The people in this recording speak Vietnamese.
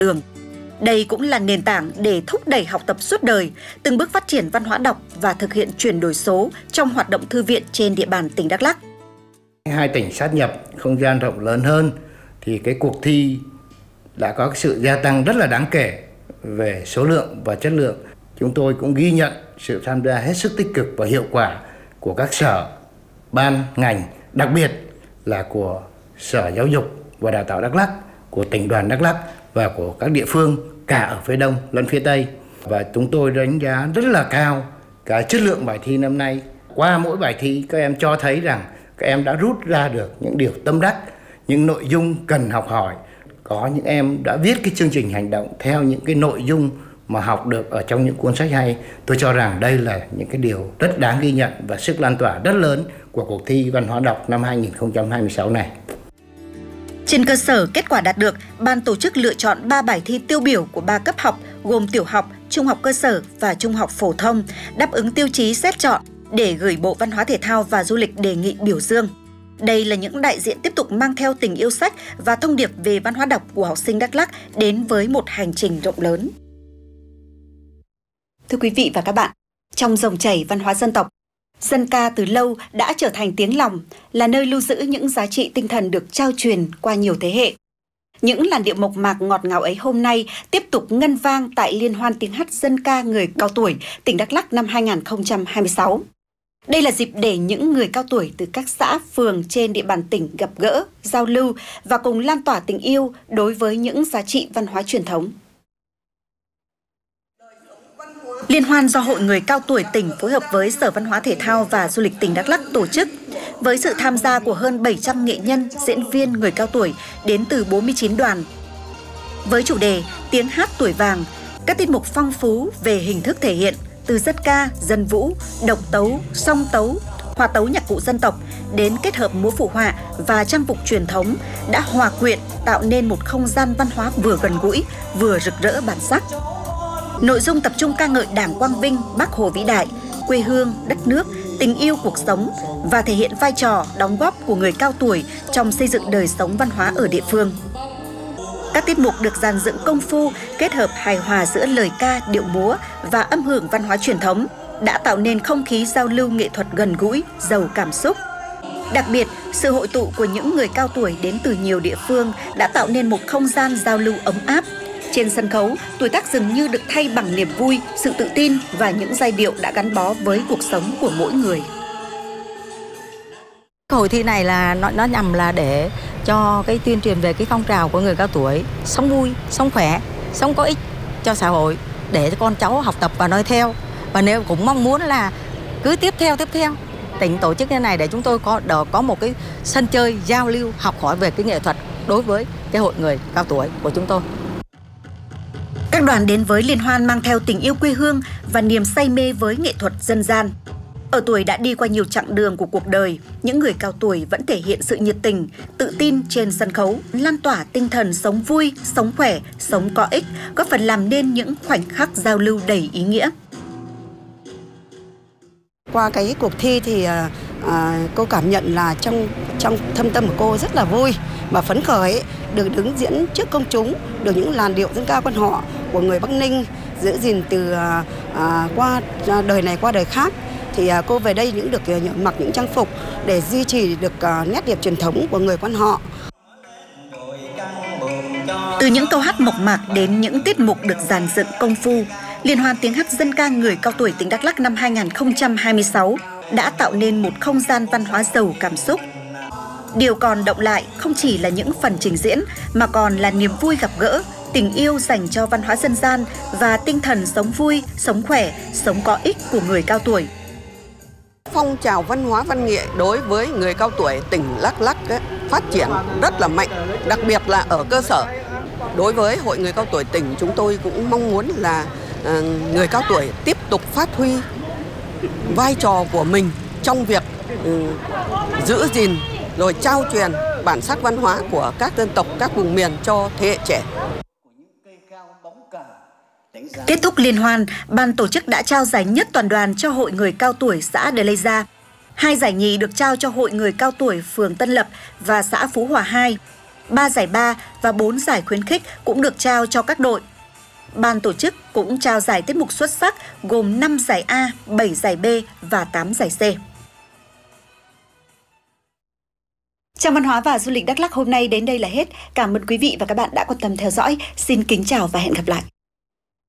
đường. Đây cũng là nền tảng để thúc đẩy học tập suốt đời, từng bước phát triển văn hóa đọc và thực hiện chuyển đổi số trong hoạt động thư viện trên địa bàn tỉnh Đắk Lắk. Hai tỉnh sát nhập, không gian rộng lớn hơn thì cái cuộc thi đã có sự gia tăng rất là đáng kể về số lượng và chất lượng. Chúng tôi cũng ghi nhận sự tham gia hết sức tích cực và hiệu quả của các sở, ban, ngành, đặc biệt là của Sở Giáo dục và Đào tạo Đắk Lắk, của tỉnh đoàn Đắk Lắk và của các địa phương cả ở phía Đông lẫn phía Tây. Và chúng tôi đánh giá rất là cao cái chất lượng bài thi năm nay. Qua mỗi bài thi các em cho thấy rằng các em đã rút ra được những điều tâm đắc, những nội dung cần học hỏi. Có những em đã viết cái chương trình hành động theo những cái nội dung mà học được ở trong những cuốn sách hay. Tôi cho rằng đây là những cái điều rất đáng ghi nhận và sức lan tỏa rất lớn của cuộc thi văn hóa đọc năm 2026 này. Trên cơ sở kết quả đạt được, ban tổ chức lựa chọn 3 bài thi tiêu biểu của 3 cấp học gồm tiểu học, trung học cơ sở và trung học phổ thông đáp ứng tiêu chí xét chọn để gửi Bộ Văn hóa Thể thao và Du lịch đề nghị biểu dương. Đây là những đại diện tiếp tục mang theo tình yêu sách và thông điệp về văn hóa đọc của học sinh Đắk Lắk đến với một hành trình rộng lớn. Thưa quý vị và các bạn, trong dòng chảy văn hóa dân tộc, dân ca từ lâu đã trở thành tiếng lòng, là nơi lưu giữ những giá trị tinh thần được trao truyền qua nhiều thế hệ. Những làn điệu mộc mạc ngọt ngào ấy hôm nay tiếp tục ngân vang tại Liên hoan tiếng hát dân ca người cao tuổi tỉnh Đắk Lắk năm 2026. Đây là dịp để những người cao tuổi từ các xã, phường trên địa bàn tỉnh gặp gỡ, giao lưu và cùng lan tỏa tình yêu đối với những giá trị văn hóa truyền thống. Liên hoan do Hội Người Cao Tuổi tỉnh phối hợp với Sở Văn hóa Thể thao và Du lịch tỉnh Đắk Lắk tổ chức, với sự tham gia của hơn 700 nghệ nhân, diễn viên người cao tuổi đến từ 49 đoàn. Với chủ đề Tiếng hát tuổi vàng, các tiết mục phong phú về hình thức thể hiện từ dân ca, dân vũ, độc tấu, song tấu, hòa tấu nhạc cụ dân tộc đến kết hợp múa phụ họa và trang phục truyền thống đã hòa quyện tạo nên một không gian văn hóa vừa gần gũi, vừa rực rỡ bản sắc. Nội dung tập trung ca ngợi Đảng quang vinh, Bác Hồ vĩ đại, quê hương, đất nước, tình yêu cuộc sống và thể hiện vai trò đóng góp của người cao tuổi trong xây dựng đời sống văn hóa ở địa phương. Các tiết mục được dàn dựng công phu, kết hợp hài hòa giữa lời ca, điệu múa và âm hưởng văn hóa truyền thống đã tạo nên không khí giao lưu nghệ thuật gần gũi, giàu cảm xúc. Đặc biệt, sự hội tụ của những người cao tuổi đến từ nhiều địa phương đã tạo nên một không gian giao lưu ấm áp. Trên sân khấu, tuổi tác dường như được thay bằng niềm vui, sự tự tin và những giai điệu đã gắn bó với cuộc sống của mỗi người. Hội thi này là nó nhằm là để cho cái tuyên truyền về cái phong trào của người cao tuổi, sống vui, sống khỏe, sống có ích cho xã hội để cho con cháu học tập và noi theo. Và nếu cũng mong muốn là cứ tiếp theo tỉnh tổ chức như này để chúng tôi có một cái sân chơi giao lưu, học hỏi về cái nghệ thuật đối với cái hội người cao tuổi của chúng tôi. Các đoàn đến với liên hoan mang theo tình yêu quê hương và niềm say mê với nghệ thuật dân gian. Ở tuổi đã đi qua nhiều chặng đường của cuộc đời, những người cao tuổi vẫn thể hiện sự nhiệt tình, tự tin trên sân khấu, lan tỏa tinh thần sống vui, sống khỏe, sống có ích, góp phần làm nên những khoảnh khắc giao lưu đầy ý nghĩa. Qua cái cuộc thi thì cô cảm nhận là trong thâm tâm của cô rất là vui và phấn khởi được đứng diễn trước công chúng, được những làn điệu dân ca quan họ của người Bắc Ninh giữ gìn từ qua đời này qua đời khác. Thì cô về đây được mặc những trang phục để duy trì được nét đẹp truyền thống của người quan họ. Từ những câu hát mộc mạc đến những tiết mục được dàn dựng công phu, Liên hoan tiếng hát dân ca người cao tuổi tỉnh Đắk Lắk năm 2026 đã tạo nên một không gian văn hóa giàu cảm xúc. Điều còn động lại không chỉ là những phần trình diễn mà còn là niềm vui gặp gỡ, tình yêu dành cho văn hóa dân gian và tinh thần sống vui, sống khỏe, sống có ích của người cao tuổi. Phong trào văn hóa văn nghệ đối với người cao tuổi tỉnh Đắk Lắk phát triển rất là mạnh, đặc biệt là ở cơ sở. Đối với Hội Người Cao Tuổi tỉnh, chúng tôi cũng mong muốn là người cao tuổi tiếp tục phát huy vai trò của mình trong việc giữ gìn rồi trao truyền bản sắc văn hóa của các dân tộc, các vùng miền cho thế hệ trẻ. Kết thúc liên hoan, ban tổ chức đã trao giải nhất toàn đoàn cho Hội Người Cao Tuổi xã Đờ Lây Gia. 2 giải nhì được trao cho Hội Người Cao Tuổi phường Tân Lập và xã Phú Hòa 2. 3 giải ba và 4 giải khuyến khích cũng được trao cho các đội. Ban tổ chức cũng trao giải tiết mục xuất sắc gồm 5 giải A, 7 giải B và 8 giải C. Trang văn hóa và du lịch Đắk Lắk hôm nay đến đây là hết. Cảm ơn quý vị và các bạn đã quan tâm theo dõi. Xin kính chào và hẹn gặp lại.